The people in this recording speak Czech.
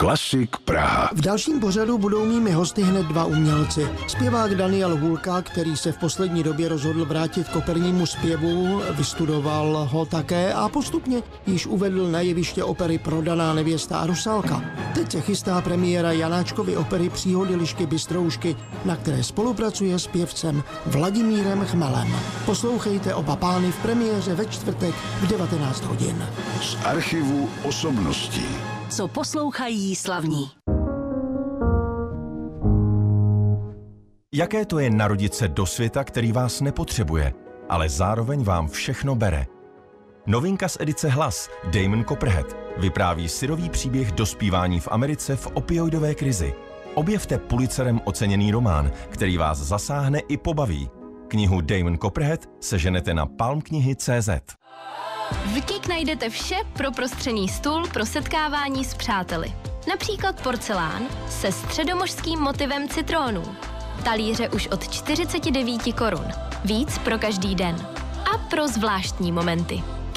Klasik Praha. V dalším pořadu budou mými hosty hned dva umělci. Zpěvák Daniel Hůlka, který se v poslední době rozhodl vrátit k opernímu zpěvu, vystudoval ho také a postupně již uvedl na jeviště opery Prodaná nevěsta a Rusalka. Teď se chystá premiéra Janáčkovy opery Příhody Lišky Bystroušky, na které spolupracuje s pěvcem Vladimírem Chmelem. Poslouchejte oba pány v premiéře ve čtvrtek v 19 hodin. Z archivu osobností. Co poslouchají slavní. Jaké to je narodit se do světa, který vás nepotřebuje, ale zároveň vám všechno bere? Novinka z edice Hlas, Damon Copperhead, vypráví syrový příběh dospívání v Americe v opioidové krizi. Objevte Pulitzerem oceněný román, který vás zasáhne i pobaví. Knihu Damon Copperhead seženete na palmknihy.cz. V KIK najdete vše pro prostřený stůl pro setkávání s přáteli. Například porcelán se středomořským motivem citrónů. Talíře už od 49 korun. Víc pro každý den. A pro zvláštní momenty.